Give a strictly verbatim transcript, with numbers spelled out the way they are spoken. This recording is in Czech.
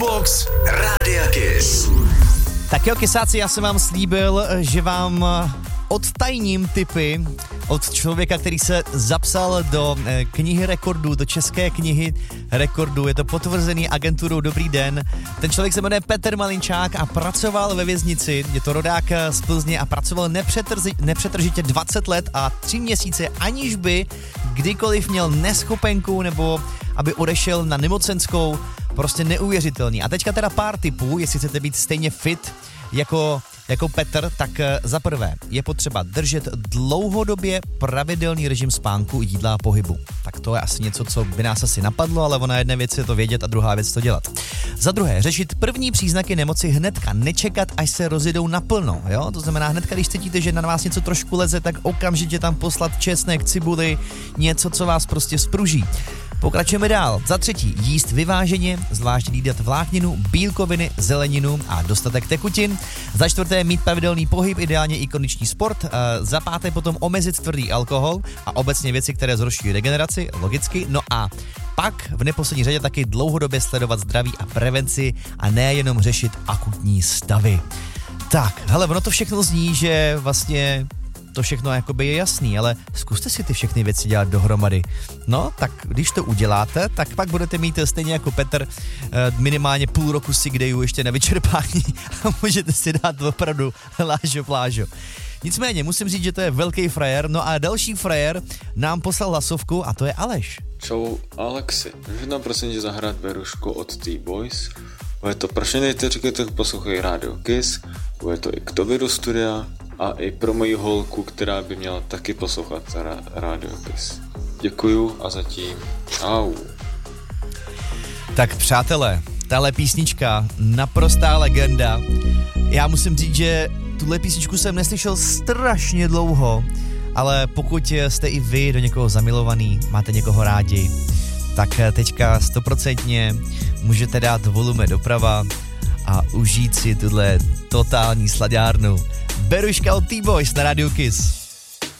Jukebox Rádia Kiss. Tak jo, kysáci, já jsem vám slíbil, že vám odtajním tipy od člověka, který se zapsal do knihy rekordů, do české knihy rekordů. Je to potvrzený agenturou Dobrý den. Ten člověk se jmenuje Petr Malinčák a pracoval ve věznici. Je to rodák z Plzně a pracoval nepřetrzi, nepřetržitě dvacet let a tři měsíce, aniž by kdykoliv měl neschopenku nebo aby odešel na nemocenskou. Prostě neuvěřitelný. A teďka teda pár tipů, jestli chcete být stejně fit jako, jako Petr, tak za prvé je potřeba držet dlouhodobě pravidelný režim spánku, jídla a pohybu. Tak to je asi něco, co by nás asi napadlo, ale ona jedna věc je to vědět a druhá věc to dělat. Za druhé, řešit první příznaky nemoci hnedka, nečekat, až se rozjedou naplno, jo? To znamená hnedka, když cítíte, že na vás něco trošku leze, tak okamžitě tam poslat česnek, cibuli, něco, co vás prostě spruží. Pokračujeme dál. Za třetí, jíst vyváženě, zvlášť jídat vlákninu, bílkoviny, zeleninu a dostatek tekutin. Za čtvrté, mít pravidelný pohyb, ideálně i kondiční sport. Za páté, potom omezit tvrdý alkohol a obecně věci, které zhoršují regeneraci, logicky. No a pak v neposlední řadě taky dlouhodobě sledovat zdraví a prevenci a nejenom řešit akutní stavy. Tak, hele, ono to všechno zní, že vlastně to všechno jakoby je jasný, ale zkuste si ty všechny věci dělat dohromady. No, tak když to uděláte, tak pak budete mít stejně jako Petr minimálně půl roku sick dayů ještě na vyčerpání a můžete si dát opravdu lážo plážo. Nicméně, musím říct, že to je velký frajer, no a další frajer nám poslal hlasovku a to je Aleš. Čau, Alexi. Můžu nám prosím tě zahrát Berušku od T-Boys? Bude to pro všechny, kteří poslouchají Radio Kiss, bude to i k tobě do studia a i pro moji holku, která by měla taky poslouchat Radio Kiss. Děkuju a zatím čau. Tak přátelé, tahle písnička, naprostá legenda. Já musím říct, že tuhle písničku jsem neslyšel strašně dlouho, ale pokud jste i vy do někoho zamilovaný, máte někoho rádi, tak teďka stoprocentně můžete dát volume doprava a užít si tuhle totální slaďárnu. Beruška od T-Boys na Radio Kiss.